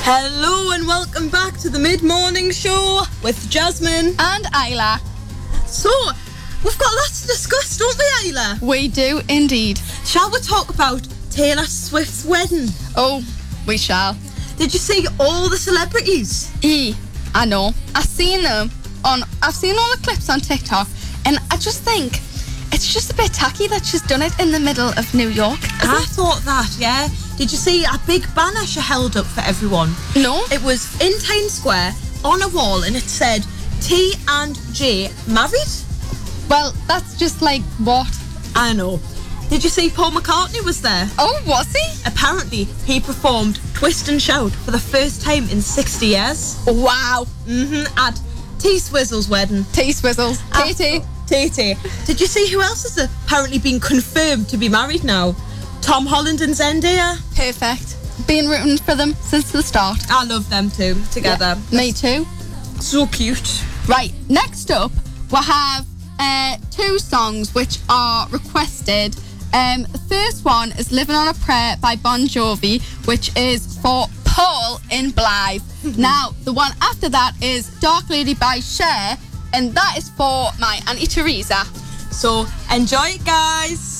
Hello and welcome back to the mid-morning show with Jasmine and Isla. So, we've got lots to discuss, don't we, Isla? We do indeed. Shall we talk about Taylor Swift's wedding? Oh, we shall. Did you see all the celebrities? I know. I've seen all the clips on TikTok, and I just think it's just a bit tacky that she's done it in the middle of New York. I thought that, yeah. Did you see a big banner she held up for everyone? No. It was in Times Square on a wall, and it said T and J married. Well, that's just like what? I know. Did you see Paul McCartney was there? Oh, was he? Apparently, he performed Twist and Shout for the first time in 60 years. Wow. At T-Swizzle's wedding. T-Swizzles. TT. TT. Did you see who else has apparently been confirmed to be married now? Tom Holland and Zendaya. Perfect. Been rooting for them since the start. I love them two together. Yeah, me too. So cute. Right, next up, we have two songs which are requested. The first one is Living on a Prayer by Bon Jovi, which is for Paul in Blythe. Now, the one after that is Dark Lady by Cher, and that is for my Auntie Teresa. So, enjoy it, guys.